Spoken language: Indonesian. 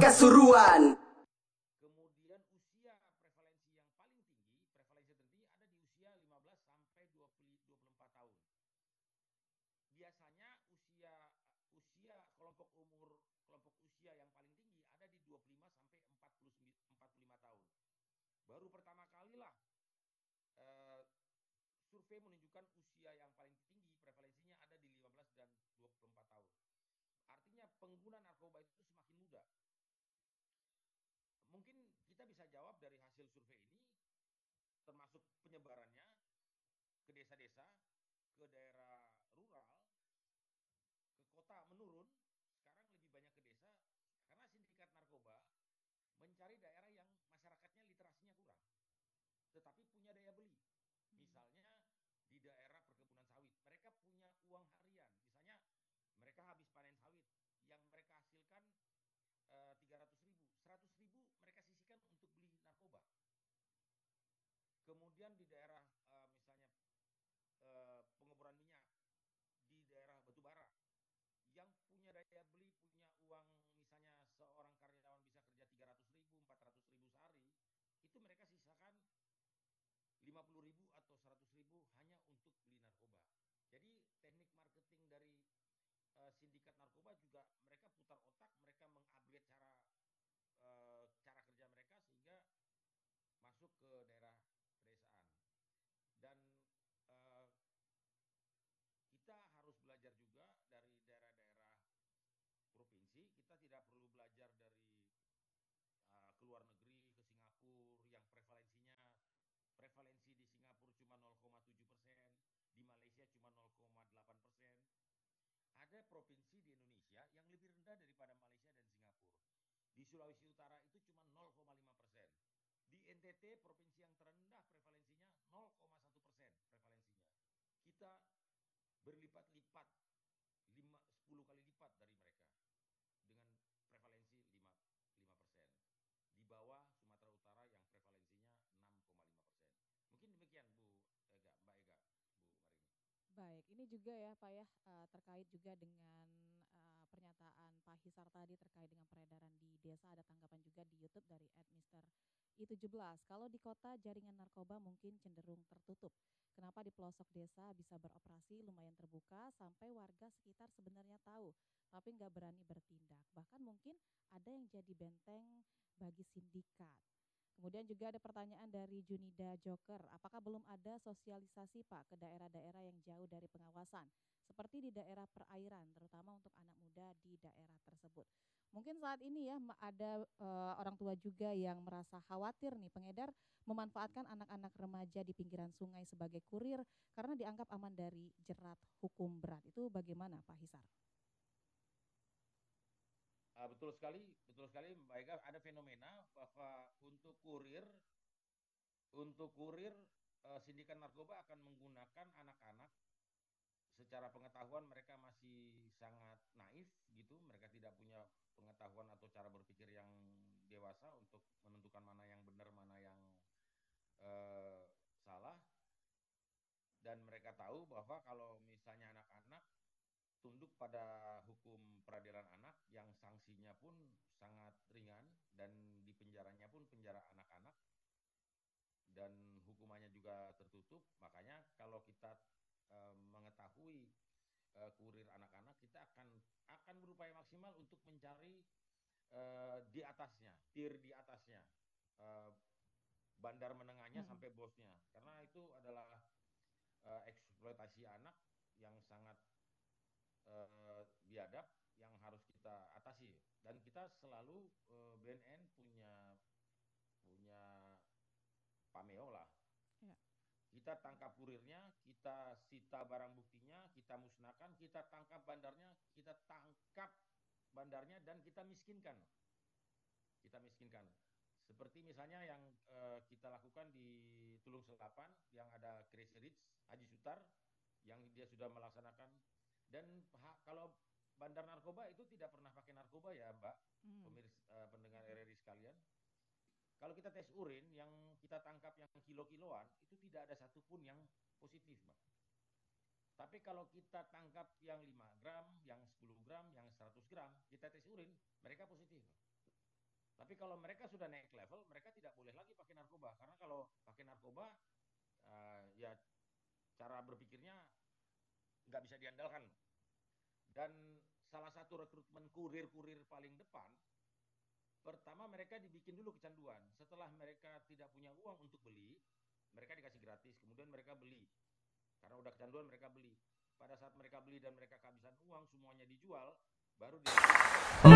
podcast suruhan. Kemudian usia prevalensi yang paling tinggi, prevalensi tertinggi ada di usia 15 sampai 24 tahun. Biasanya usia kelompok usia yang paling tinggi ada di 25 sampai 45 tahun. Baru pertama kalilah survei menunjukkan usia yang paling tinggi prevalensinya ada di 15 dan 24 tahun. Artinya pengguna narkoba itu semakin muda. Mungkin kita bisa jawab dari hasil survei ini, termasuk penyebarannya ke desa-desa, ke daerah rural, ke kota menurun, sekarang lebih banyak ke desa, karena sindikat narkoba mencari daerah yang masyarakatnya literasinya kurang, tetapi punya daya beli. Misalnya di daerah perkebunan sawit, mereka punya uang harian, misalnya mereka habis panen sawit, yang mereka hasilkan 300.000, 100.000 mereka sisihkan untuk beli narkoba. Kemudian di daerah misalnya pengeboran minyak, di daerah batubara, yang punya daya beli, punya uang, misalnya seorang karyawan bisa kerja 300.000, 400.000 sehari, itu mereka sisakan 50.000 atau 100.000 hanya untuk beli narkoba. Jadi teknik marketing dari sindikat narkoba juga mereka putar otak, mereka mengupgrade cara kerja mereka sehingga masuk ke daerah pedesaan. Dan kita harus belajar juga dari daerah-daerah provinsi. Kita tidak perlu belajar dari ke luar negeri, ke Singapura yang prevalensi di Singapura cuma 0,7%, di Malaysia cuma 0,8%. Ada provinsi di Indonesia yang lebih rendah daripada Malaysia dan Singapura. Di Sulawesi Utara itu cuma 0,5%. Di NTT, provinsi yang terendah prevalensinya 0,1% prevalensinya. Kita berlipat-lipat, 10 kali lipat dari mereka dengan prevalensi 5%. Di bawah Sumatera Utara yang prevalensinya 6,5%. Mungkin demikian Mbak Ega, Bu Marini. Baik, ini juga ya Pak ya, terkait juga dengan pernyataan Pak Hisar tadi terkait dengan peredaran di desa. Ada tanggapan juga di YouTube dari @Mister I17. Kalau di kota jaringan narkoba mungkin cenderung tertutup. Kenapa di pelosok desa bisa beroperasi lumayan terbuka sampai warga sekitar sebenarnya tahu, tapi nggak berani bertindak. Bahkan mungkin ada yang jadi benteng bagi sindikat. Kemudian juga ada pertanyaan dari Junida Joker, apakah belum ada sosialisasi Pak ke daerah-daerah yang jauh dari pengawasan, seperti di daerah perairan, terutama untuk anak muda di daerah tersebut. Mungkin saat ini ya ada orang tua juga yang merasa khawatir nih pengedar memanfaatkan anak-anak remaja di pinggiran sungai sebagai kurir karena dianggap aman dari jerat hukum berat. Itu bagaimana Pak Hisar? Betul sekali Mbak Ega, ada fenomena bahwa untuk kurir sindikat narkoba akan menggunakan anak-anak. Secara pengetahuan mereka masih sangat naif gitu, mereka tidak punya pengetahuan atau cara berpikir yang dewasa untuk menentukan mana yang benar, mana yang salah. Dan mereka tahu bahwa kalau misalnya anak-anak tunduk pada hukum peradilan anak yang sanksinya pun sangat ringan dan di penjaranya pun penjara anak-anak dan hukumannya juga tertutup. Makanya kalau kita mengetahui kurir anak-anak, kita akan berupaya maksimal untuk mencari di atasnya, tier di atasnya, bandar menengahnya sampai bosnya, karena itu adalah eksploitasi anak yang sangat biadab yang harus kita atasi. Dan kita selalu BNN punya pameo lah. Ya. Kita tangkap kurirnya, kita sita barang buktinya, kita musnahkan, kita tangkap bandarnya dan kita miskinkan. Seperti misalnya yang kita lakukan di Tulung Selapan, yang ada Crazy Rich, Haji Sutar, yang dia sudah melaksanakan. Dan kalau bandar narkoba itu tidak pernah pakai narkoba ya Mbak, pendengar RRI sekalian. Kalau kita tes urin, yang kita tangkap yang kilo-kiloan, itu tidak ada satupun yang positif Mbak. Tapi kalau kita tangkap yang 5 gram, yang 10 gram, yang 100 gram, kita tes urin, mereka positif. kalau mereka sudah naik level, mereka tidak boleh lagi pakai narkoba. Karena kalau pakai narkoba, ya cara berpikirnya nggak bisa diandalkan. Dan salah satu rekrutmen kurir-kurir paling depan, pertama mereka dibikin dulu kecanduan. Setelah mereka tidak punya uang untuk beli, mereka dikasih gratis. Kemudian mereka beli. Karena udah kecanduan mereka beli. Pada saat mereka beli dan mereka kehabisan uang, semuanya dijual, baru dia